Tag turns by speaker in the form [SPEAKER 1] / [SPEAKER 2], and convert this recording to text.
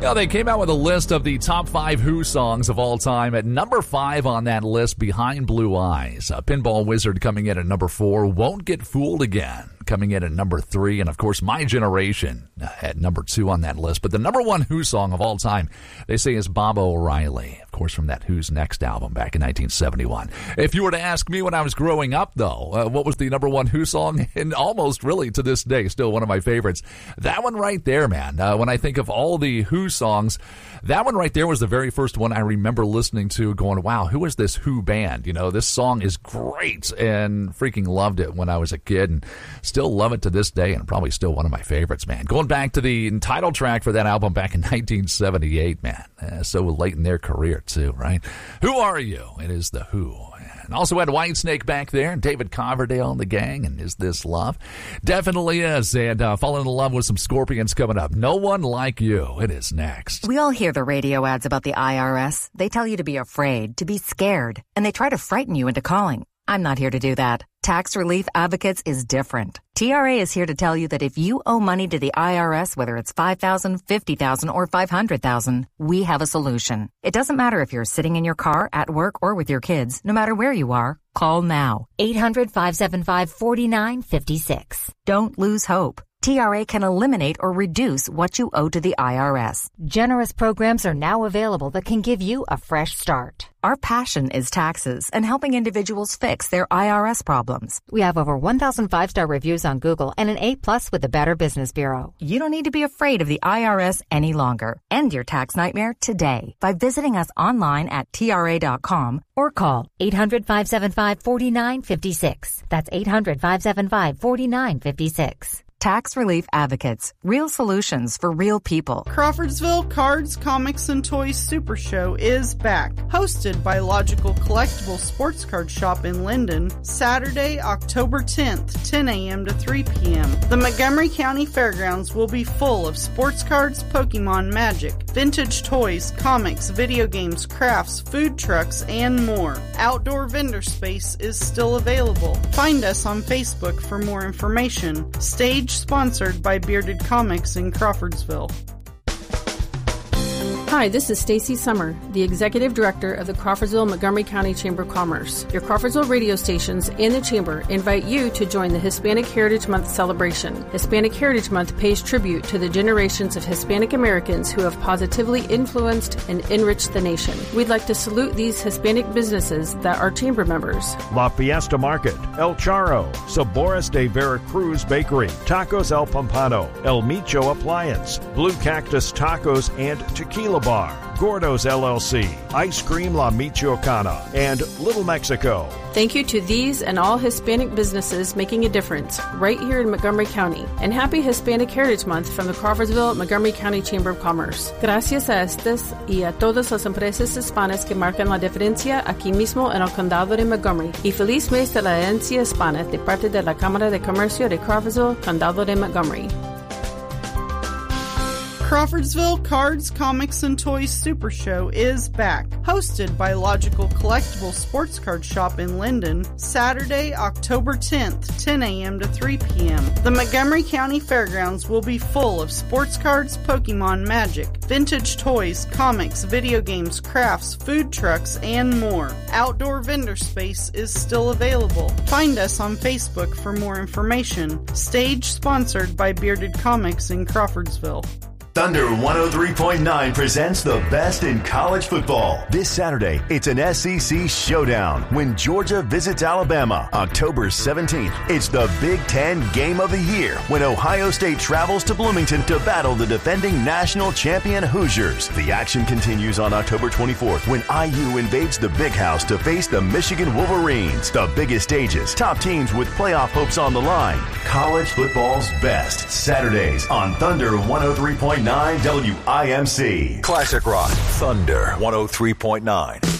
[SPEAKER 1] They came out with a list of the top 5 Who songs of all time. At number 5 on that list, Behind Blue Eyes. Pinball Wizard coming in at number 4. Won't Get Fooled Again coming in at number 3. And, of course, My Generation at number 2 on that list. But the number 1 Who song of all time, they say, is Baba O'Riley. Of course, from that Who's Next album back in 1971. If you were to ask me when I was growing up, though, what was the number 1 Who song? And almost really to this day, still one of my favorites. That one right there, man. When I think of all the Who songs, that one right there was the very first one I remember listening to going, wow, who is this Who band? This song is great, and freaking loved it when I was a kid, and still love it to this day, and probably still one of my favorites, man. Going back to the title track for that album back in 1978, man. So late in their career, too, right? Who Are You? It is the Who. And also had Whitesnake back there, David Coverdale and the gang, and Is This Love? Definitely is, and falling in love with some Scorpions coming up. No One Like You. It is next.
[SPEAKER 2] We all hear the radio ads about the IRS. They tell you to be afraid, to be scared, and they try to frighten you into calling. I'm not here to do that. Tax Relief Advocates is different. TRA is here to tell you that if you owe money to the IRS, whether it's $5,000, $50,000, or $500,000, we have a solution. It doesn't matter if you're sitting in your car, at work, or with your kids. No matter where you are, call now. 800-575-4956. Don't lose hope. TRA can eliminate or reduce what you owe to the IRS. Generous programs are now available that can give you a fresh start. Our passion is taxes and helping individuals fix their IRS problems. We have over 1,000 5-star reviews on Google and an A+ with the Better Business Bureau. You don't need to be afraid of the IRS any longer. End your tax nightmare today by visiting us online at TRA.com or call 800-575-4956. That's 800-575-4956. Tax Relief Advocates. Real solutions for real people.
[SPEAKER 3] Crawfordsville Cards, Comics, and Toys Super Show is back. Hosted by Logical Collectible Sports Card Shop in Linden, Saturday, October 10th, 10 a.m. to 3 p.m. The Montgomery County Fairgrounds will be full of sports cards, Pokemon, Magic, vintage toys, comics, video games, crafts, food trucks, and more. Outdoor vendor space is still available. Find us on Facebook for more information. Stage sponsored by Bearded Comics in Crawfordsville.
[SPEAKER 4] Hi, this is Stacy Summer, the Executive Director of the Crawfordsville Montgomery County Chamber of Commerce. Your Crawfordsville radio stations and the Chamber invite you to join the Hispanic Heritage Month celebration. Hispanic Heritage Month pays tribute to the generations of Hispanic Americans who have positively influenced and enriched the nation. We'd like to salute these Hispanic businesses that are Chamber members.
[SPEAKER 5] La Fiesta Market, El Charro, Sabores de Veracruz Bakery, Tacos El Pompano, El Micho Appliance, Blue Cactus Tacos and Tequila Bar, Gordo's LLC, Ice Cream La Michoacana, and Little Mexico.
[SPEAKER 4] Thank you to these and all Hispanic businesses making a difference right here in Montgomery County. And happy Hispanic Heritage Month from the Crawfordsville Montgomery County Chamber of Commerce. Gracias a estas y a todas las empresas hispanas que marcan la diferencia aquí mismo en el condado de Montgomery. Y feliz mes de la herencia hispana de parte de la Cámara de Comercio de Crawfordsville, condado de Montgomery.
[SPEAKER 3] Crawfordsville Cards, Comics, and Toys Super Show is back. Hosted by Logical Collectible Sports Card Shop in Linden, Saturday, October 10th, 10 a.m. to 3 p.m. The Montgomery County Fairgrounds will be full of sports cards, Pokemon, Magic, vintage toys, comics, video games, crafts, food trucks, and more. Outdoor vendor space is still available. Find us on Facebook for more information. Stage sponsored by Bearded Comics in Crawfordsville.
[SPEAKER 6] Thunder 103.9 presents the best in college football. This Saturday, it's an SEC showdown when Georgia visits Alabama October 17th. It's the Big Ten game of the year when Ohio State travels to Bloomington to battle the defending national champion Hoosiers. The action continues on October 24th when IU invades the Big House to face the Michigan Wolverines. The biggest stages, top teams with playoff hopes on the line. College football's best. Saturdays on Thunder 103.9 WIMC.
[SPEAKER 7] Classic Rock. Thunder 103.9.